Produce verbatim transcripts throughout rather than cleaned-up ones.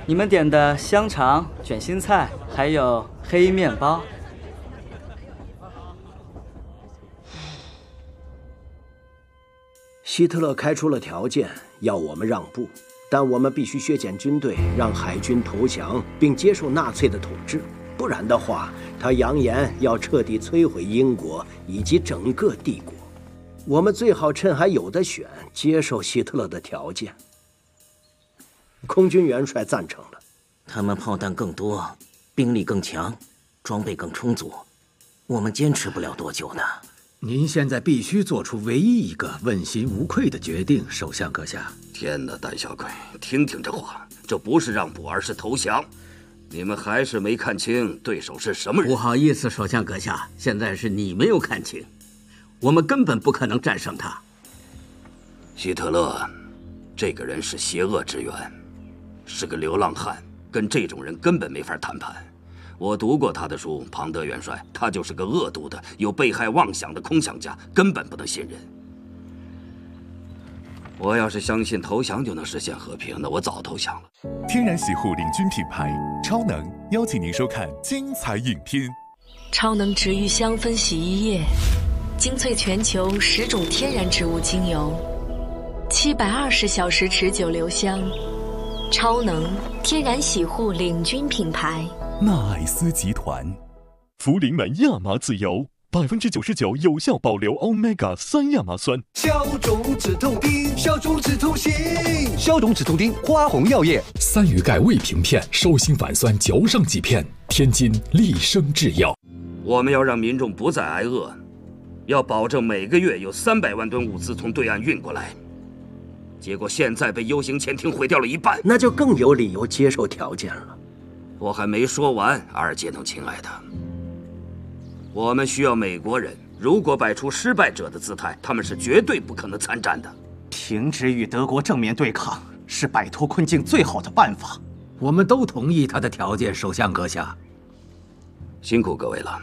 你们点的香肠、卷心菜，还有黑面包。 希特勒开出了条件，要我们让步，但我们必须削减军队，让海军投降，并接受纳粹的统治。不然的话，他扬言要彻底摧毁英国以及整个帝国。我们最好趁还有的选，接受希特勒的条件。空军元帅赞成了。 他们炮弹更多，兵力更强，装备更充足，我们坚持不了多久的。 您现在必须做出唯一一个问心无愧的决定，首相阁下。 天哪，胆小鬼，听听这话，这不是让步，而是投降。你们还是没看清对手是什么人。 不好意思，首相阁下，现在是你没有看清，我们根本不可能战胜他。 希特勒，这个人是邪恶之源，是个流浪汉，跟这种人根本没法谈判。我读过他的书，庞德元帅，他就是个恶毒的、有被害妄想的空想家，根本不能信任。我要是相信投降就能实现和平，那我早投降了。 天然洗护领军品牌超能邀请您收看精彩影片。 超能植愈香氛洗衣液，精粹全球十种天然植物精油，七百二十小时持久留香。超能天然洗护领军品牌。 纳爱斯集团，福临门亚麻籽油，百分之九十九有效保留 Omega 三亚麻酸。 消肿止痛丁，消肿止痛行，消肿止痛丁，花红药业。 三鱼钙胃平片，手心反酸嚼上几片，天津利生制药。 我们要让民众不再挨饿，要保证每个月有三百万吨物资从对岸运过来。结果现在被 U 型潜艇毁掉了一半， 那就更有理由接受条件了。 我还没说完，阿尔杰诺亲爱的，我们需要美国人。如果摆出失败者的姿态，他们是绝对不可能参战的。 停止与德国正面对抗是摆脱困境最好的办法。 我们都同意他的条件，首相阁下。 辛苦各位了。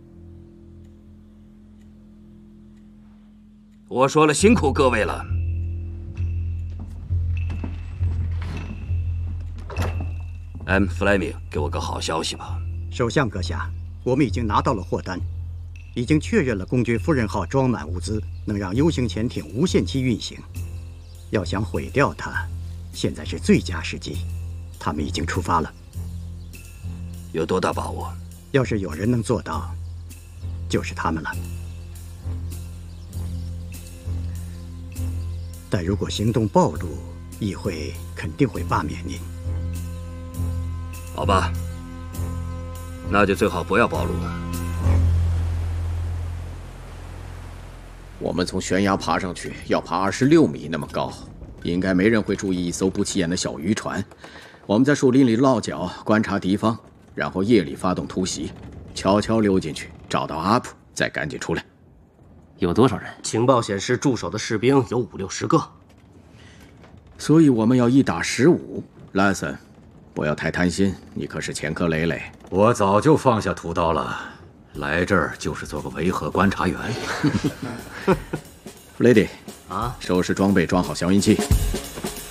我说了，辛苦各位了。M. Fleming， 给我个好消息吧。 首相阁下，我们已经拿到了货单，已经确认了公爵夫人号装满物资，能让 U 型潜艇无限期运行。要想毁掉它，现在是最佳时机。他们已经出发了。 有多大把握？ 要是有人能做到，就是他们了。但如果行动暴露，议会肯定会罢免您。 好吧，那就最好不要暴露。 我们从悬崖爬上去，要爬二十六米那么高，应该没人会注意一艘不起眼的小渔船。我们在树林里落脚，观察敌方，然后夜里发动突袭，悄悄溜进去，找到阿普，再赶紧出来。 有多少人？ 情报显示，驻守的士兵有五六十个， 所以我们要一打十五。拉森，不要太贪心，你可是前科累累。 我早就放下屠刀了，来这儿就是做个维和观察员。 弗雷迪， 啊， 收拾装备，装好消音器。